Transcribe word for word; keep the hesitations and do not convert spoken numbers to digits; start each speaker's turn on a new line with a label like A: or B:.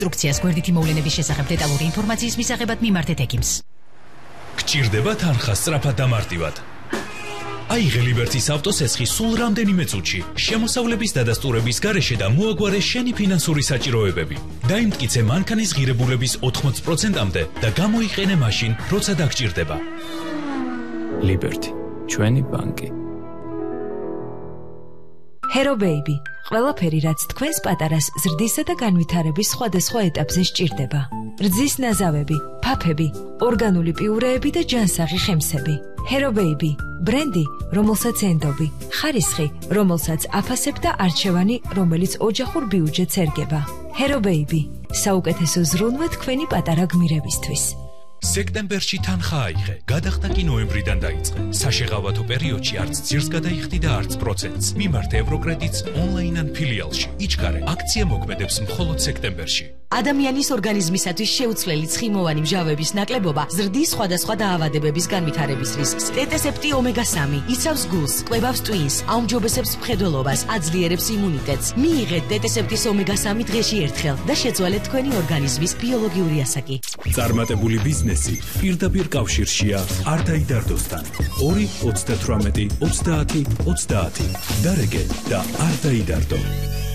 A: ინსტრუქციას გვერდითი მოვლენების შესახებ დეტალური ინფორმაციის მისაღებად მიმართეთ ექიმს.
B: გჭირდება თანხა სწრაფად და მარტივად. აიღე ლიბერტის ავტოსესხი სულ რამდენიმე წუთში. შემოსავლების დადასტურების გარეშე და მოაგვარე შენი ფინანსური საჭიროებები. დაიმტკიცე მანქანის ღირებულების ოთხმოცი პროცენტამდე და გამოიყენე მაშინ, როცა დაგჭირდება.
C: ლიბერტი, ჩვენი ბანკი.
D: Hero Baby, ყველაფერი რაც თქვენს პატარას ზრდისა და განვითარების სხვადასხვა ეტაპზე სჭირდება. რძის ნაზავები, ფაფები, ორგანული პიურეები და ჯანსაღი ხემსები. Hero Baby, ბრენდი, რომელსაც ენდობი, ხარისხი, რომელსაც აფასებ და არჩევანი, რომელიც ოჯახურ ბიუჯეტს ერგება. Hero Baby, საუკეთესო ზრუნვა თქვენი პატარა გმირებისთვის.
B: სექტემბერში თანხა აიღე, გადახდა კი ნოემბრიდან დაიწყე. საშეღავათო პერიოდში არც ძირს გადაიხდი და არც პროცენტს. მიმართე ევროკრედიტს ონლაინ ან ფილიალში. იჩქარე, აქცია მოქმედებს მხოლოდ სექტემბერში.
A: ადამიანის ორგანიზმისათვის შეუცვლელი ცხიმოვანი მჟავების ნაკლებობა ზრდის სხვადასხვა დაავადებების განვითარების რისკს. ტეტესეპტი ომეგა სამი იცავს გულს, კვებავს ტვინს, აუმჯობესებს მხედველობას, აძლიერებს იმუნიტეტს. მიიღეთ ტეტესეპტის ომეგა სამი დღეში ერთხელ და შეცვალეთ თქვენი ორგანიზმის ბიოლოგიური ასაკი.
B: წარმატებული ბიზნესი პირდაპირ კავშირშია არტაიდარდოსთან. ორი ოცდათვრამეტი ოცდაათი ოცდაათი. დარეგე და არტაიდარდო.